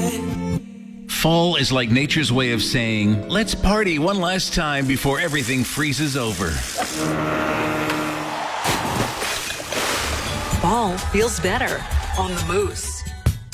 Fall is like nature's way of saying, let's party one last time before everything freezes over. Fall feels better on the Moose.